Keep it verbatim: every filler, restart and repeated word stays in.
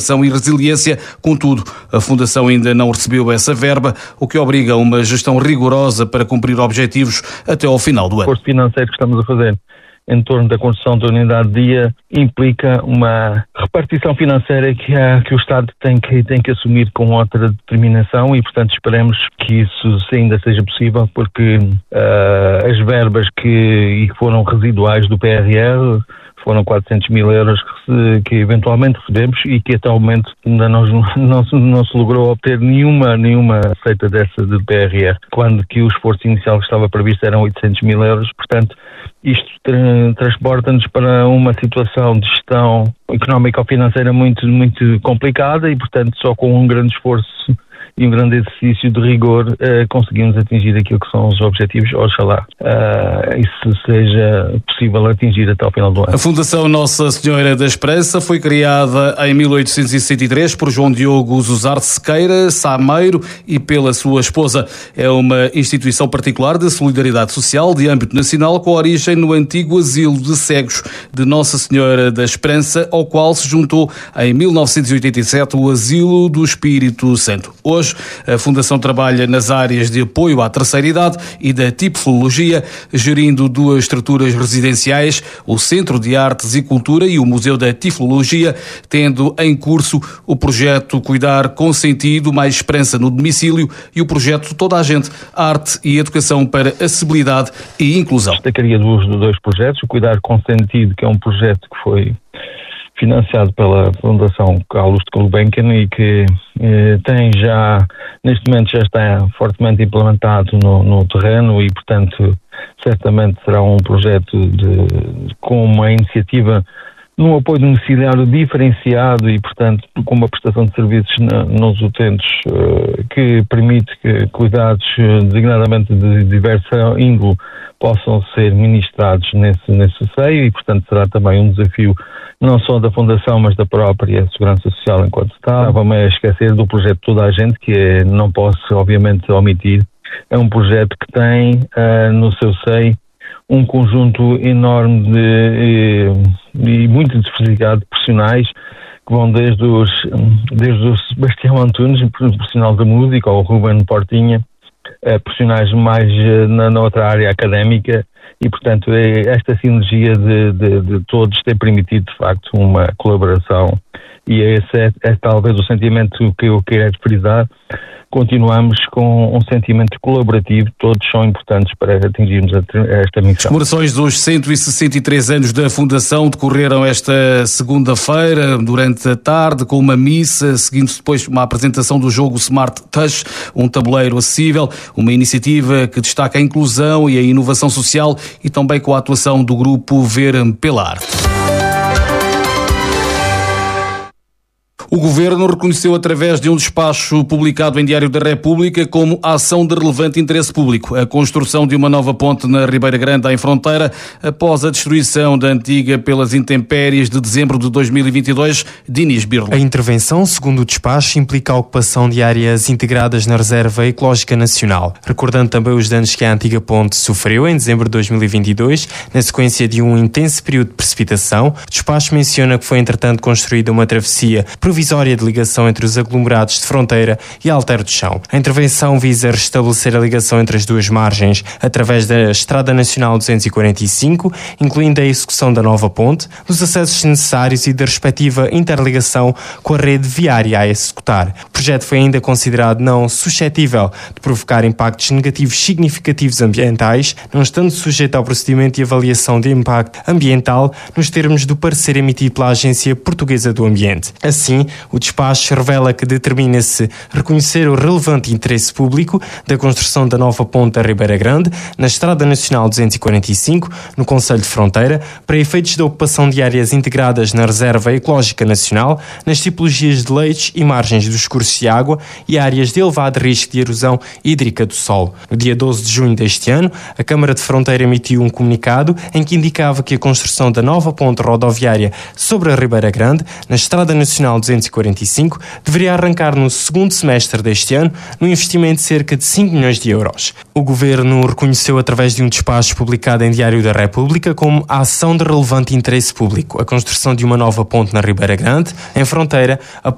recuperação e resiliência. Contudo, a Fundação ainda não recebeu essa verba, o que obriga a uma gestão rigorosa para cumprir objetivos até ao final do ano. O esforço financeiro que estamos a fazer em torno da construção da unidade de dia implica uma repartição financeira que, a, que o Estado tem que, tem que assumir com outra determinação e, portanto, esperemos que isso ainda seja possível, porque uh, as verbas que, que foram residuais do P R R foram quatrocentos mil euros que, se, que eventualmente recebemos e que até o momento ainda não, não, não se logrou obter nenhuma, nenhuma receita dessa do P R R, quando que o esforço inicial que estava previsto eram oitocentos mil euros. Portanto, isto tra- transporta-nos para uma situação de gestão económico-financeira muito, muito complicada e, portanto, só com um grande esforço e um grande exercício de rigor eh, conseguimos atingir aquilo que são os objetivos, oxalá uh, isso seja possível atingir até ao final do ano. A Fundação Nossa Senhora da Esperança foi criada em mil oitocentos e sessenta e três por João Diogo Zuzar Sequeira Sameiro e pela sua esposa. É uma instituição particular de solidariedade social de âmbito nacional com origem no antigo asilo de cegos de Nossa Senhora da Esperança, ao qual se juntou em mil novecentos e oitenta e sete o Asilo do Espírito Santo. Hoje, a Fundação trabalha nas áreas de apoio à terceira idade e da tipologia, gerindo duas estruturas residenciais, o Centro de Artes e Cultura e o Museu da Tiflologia, tendo em curso o projeto Cuidar com Sentido, mais Esperança no Domicílio e o projeto Toda a Gente, Arte e Educação para Acessibilidade e Inclusão. Destacaria dos dois projetos, o Cuidar com Sentido, que é um projeto que foi financiado pela Fundação Carlos de Gulbenkian e que eh, tem já, neste momento já está fortemente implementado no, no terreno e, portanto, certamente será um projeto de, com uma iniciativa num apoio domiciliário diferenciado e, portanto, com uma prestação de serviços na, nos utentes eh, que permite que cuidados, eh, designadamente de diversa índole, possam ser ministrados nesse, nesse seio e, portanto, será também um desafio não só da Fundação, mas da própria Segurança Social enquanto está. Vamos a esquecer do projeto Toda a Gente, que é, não posso, obviamente, omitir. É um projeto que tem uh, no seu seio um conjunto enorme de, e, e muito diversificado de profissionais que vão desde os, desde o Sebastião Antunes, profissional da música, ao Ruben Portinha, uh, profissionais mais uh, na, na outra área académica. E, portanto, esta sinergia de, de, de todos tem permitido, de facto, uma colaboração. E esse é, é talvez o sentimento que eu quero frisar. Continuamos com um sentimento colaborativo, todos são importantes para atingirmos esta missão. As comemorações dos cento e sessenta e três anos da Fundação decorreram esta segunda-feira, durante a tarde, com uma missa, seguindo-se depois uma apresentação do jogo Smart Touch, um tabuleiro acessível, uma iniciativa que destaca a inclusão e a inovação social e também com a atuação do grupo Ver pela Arte. O Governo reconheceu através de um despacho publicado em Diário da República como ação de relevante interesse público a construção de uma nova ponte na Ribeira Grande, em fronteira, após a destruição da antiga pelas intempéries de dezembro de dois mil e vinte e dois. Dinis Birlo. A intervenção, segundo o despacho, implica a ocupação de áreas integradas na Reserva Ecológica Nacional, recordando também os danos que a antiga ponte sofreu em dezembro de dois mil e vinte e dois, na sequência de um intenso período de precipitação. O despacho menciona que foi, entretanto, construída uma travessia provisória de ligação entre os aglomerados de fronteira e Alter do Chão. A intervenção visa restabelecer a ligação entre as duas margens através da Estrada Nacional duzentos e quarenta e cinco, incluindo a execução da nova ponte, dos acessos necessários e da respectiva interligação com a rede viária a executar. O projeto foi ainda considerado não suscetível de provocar impactos negativos significativos ambientais, não estando sujeito ao procedimento de avaliação de impacto ambiental nos termos do parecer emitido pela Agência Portuguesa do Ambiente. Assim, o despacho revela que determina-se reconhecer o relevante interesse público da construção da nova ponte da Ribeira Grande, na Estrada Nacional duzentos e quarenta e cinco, no concelho de Fronteira, para efeitos da ocupação de áreas integradas na Reserva Ecológica Nacional, nas tipologias de leitos e margens dos cursos de água e áreas de elevado risco de erosão hídrica do solo. No dia doze de junho deste ano, a Câmara de Fronteira emitiu um comunicado em que indicava que a construção da nova ponte rodoviária sobre a Ribeira Grande, na Estrada Nacional duzentos e quarenta e cinco, deveria arrancar no segundo semestre deste ano, num investimento de cerca de cinco milhões de euros. O Governo reconheceu através de um despacho publicado em Diário da República como a ação de relevante interesse público a construção de uma nova ponte na Ribeira Grande, em fronteira,